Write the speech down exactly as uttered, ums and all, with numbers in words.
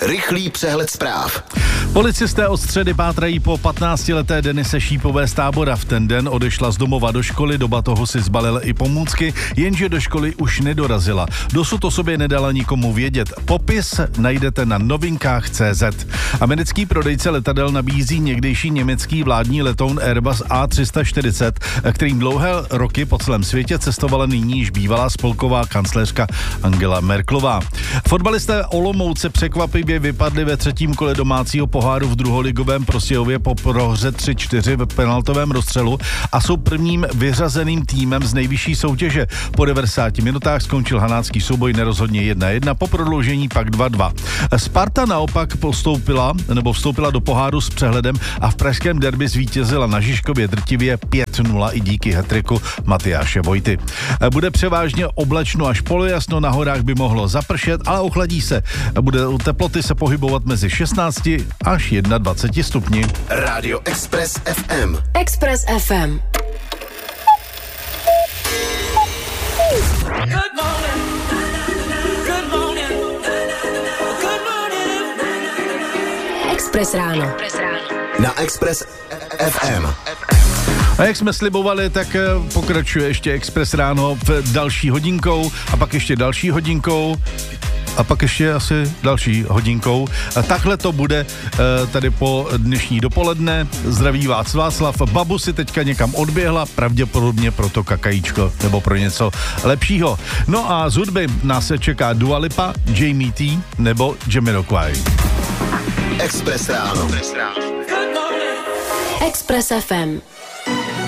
Rychlý přehled zpráv. Policisté od středy pátrají po patnáctileté Denise Šípové z Tábora. V ten den odešla z domova do školy, do batohu si zbalila i pomůcky, jenže do školy už nedorazila. Dosud o sobě nedala nikomu vědět. Popis najdete na novinkách tečka cé zet. Americký prodejce letadel nabízí někdejší německý vládní letoun Airbus A tři sta čtyřicet, kterým dlouhé roky po celém světě cestovala nyní již bývalá spolková kancléřka Angela Merkelová. Fotbalisté Olomouce překvapivě vypadli ve třetím kole domácího poháru v druholigovém Prostějově po prohře tři čtyři v penaltovém rozstřelu a jsou prvním vyřazeným týmem z nejvyšší soutěže. Po devadesáti minutách skončil hanácký souboj nerozhodně jedna jedna, po prodloužení pak dva dva. Sparta naopak postoupila, nebo vstoupila do poháru s přehledem a v pražském derby zvítězila na Žižkově drtivě pět nula i díky hattricku Matyáše Vojty. Bude převážně oblačno až polojasno, na horách by mohlo zapršet, ale ochladí se. Bude teploty se pohybovat mezi šestnácti až dvaceti jedna stupni. Rádio Express ef em. Express ef em. Good morning. Good morning. Good morning. Express ráno. Na Express ef em. A jak jsme slibovali, tak pokračuje ještě Express ráno v další hodinkou a pak ještě další hodinkou a pak ještě asi další hodinkou. A takhle to bude tady po dnešní dopoledne. Zdraví vás Václav. Babu si teďka někam odběhla, pravděpodobně pro to kakajíčko nebo pro něco lepšího. No a z hudby nás se čeká Dua Lipa, Jamie T nebo Jamiroquai. Express ráno. Express ef em.